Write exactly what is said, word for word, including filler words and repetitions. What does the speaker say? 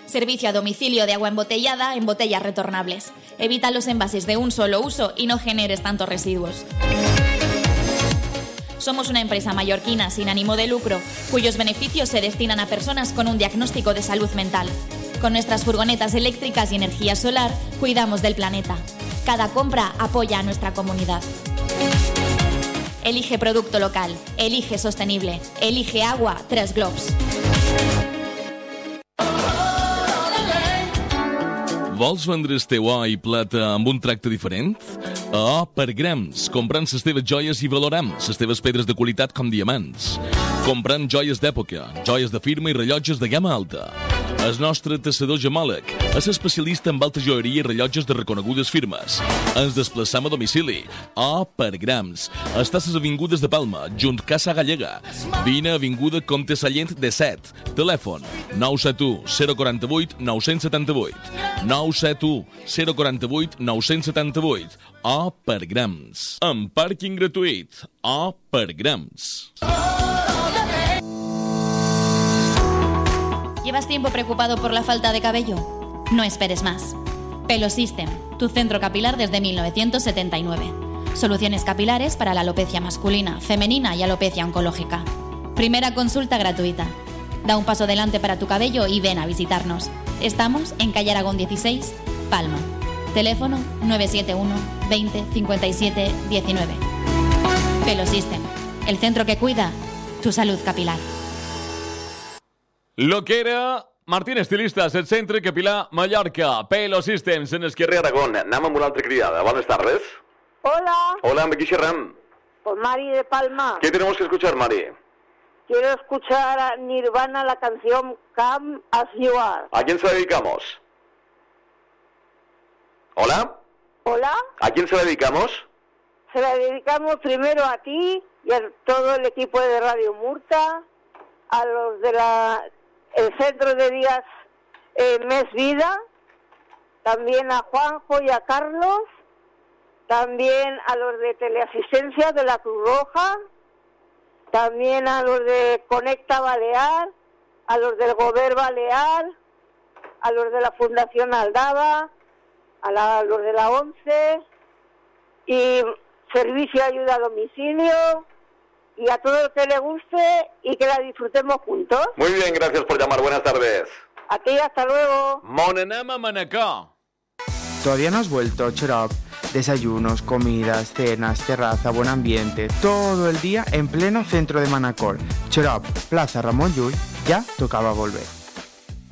Servicio a domicilio de agua embotellada en botellas retornables. Evita los envases de un solo uso y no generes tantos residuos. Somos una empresa mallorquina sin ánimo de lucro, cuyos beneficios se destinan a personas con un diagnóstico de salud mental. Con nuestras furgonetas eléctricas y energía solar, cuidamos del planeta. Cada compra apoya a nuestra comunidad. Elige producto local, elige sostenible, elige agua tres globs. Vols vendre el teu or i plata amb un tracte diferent? A O per grams, comprant les teves joies i valorant les teves pedres de qualitat com diamants. Comprant joies d'època, joies de firma i rellotges de gamma alta. El nostre tassador gemòleg és especialista en alta joieria i rellotges de reconegudes firmes. Ens desplaçam a domicili. O per grams. Està a les avingudes de Palma, junt Casa Gallega. Vine a Avinguda Comte Sallent de set. Telèfon nou set u zero quatre vuit nou set vuit. nou set u zero quatre vuit nou set vuit. O per grams. Amb pàrquing gratuït. O per grams. ¿Llevas tiempo preocupado por la falta de cabello? No esperes más. Pelo System, tu centro capilar desde mil novecientos setenta y nueve. Soluciones capilares para la alopecia masculina, femenina y alopecia oncológica. Primera consulta gratuita. Da un paso adelante para tu cabello y ven a visitarnos. Estamos en calle Aragón dieciséis, Palma. Teléfono nueve siete uno veinte cincuenta y siete diecinueve. Pelo System, el centro que cuida tu salud capilar. Lo que era Martín Estilistas, el centre capilar Mallorca. Pelo Systems en el carrer Aragón. Anem amb una altra criada. Buenas tardes. Hola. Hola, ¿amb qui xerram? Con Mari de Palma. ¿Qué tenemos que escuchar, Mari? Quiero escuchar a Nirvana la canción Come As You Are. ¿A quién se la dedicamos? ¿Hola? Hola. ¿A quién se la dedicamos? Se la dedicamos primero a ti y a todo el equipo de Radio Murta, a los de la el Centro de Días eh, Mes Vida, también a Juanjo y a Carlos, también a los de Teleasistencia de la Cruz Roja, también a los de Conecta Balear, a los del Gober Balear, a los de la Fundación Aldaba, a, la, a los de la ONCE, y Servicio de Ayuda a Domicilio, y a todo lo que le guste y que la disfrutemos juntos. Muy bien, gracias por llamar. Buenas tardes. A ti, hasta luego. Monenama Manacá. ¿Todavía no has vuelto, Chorop? Desayunos, comidas, cenas, terraza, buen ambiente, todo el día en pleno centro de Manacor. Chorop, Plaza Ramón Llull, ya tocaba volver.